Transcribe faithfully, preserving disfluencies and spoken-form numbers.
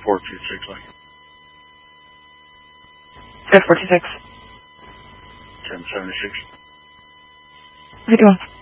four two six, like. Good, four two six. ten seventy-six. How you doing?